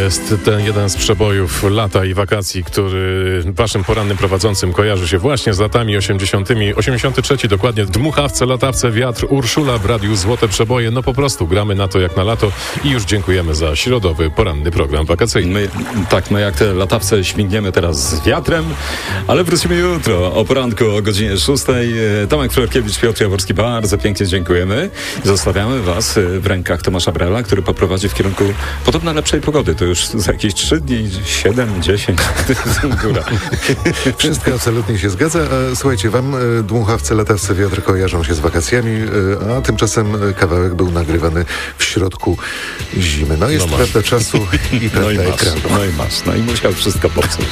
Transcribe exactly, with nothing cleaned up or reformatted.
jest ten jeden z przebojów lata i wakacji, który waszym porannym prowadzącym kojarzy się właśnie z latami osiemdziesiątymi. osiemdziesiąty trzeci dokładnie. Dmuchawce, latawce, wiatr, Urszula w radiu Złote Przeboje. No po prostu gramy na to jak na lato i już dziękujemy za środowy, poranny program wakacyjny. My, tak, my jak te latawce śmigniemy teraz z wiatrem, ale wrócimy jutro o poranku o godzinie szóstej. Tomek Florkiewicz, Piotr Jaworski, bardzo pięknie dziękujemy. Zostawiamy was w rękach Tomasza Brela, który poprowadzi w kierunku podobno lepszej pogody. To już za jakieś trzy dni, siedem, dziesięć, góra. Wszystko absolutnie się zgadza. A słuchajcie, wam dmuchawce, latawce, wiatr kojarzą się z wakacjami, a tymczasem kawałek był nagrywany w środku zimy. No jest No prawda czasu i prawda No i masz, ekranu. no i masz. No i musiał wszystko popsuć.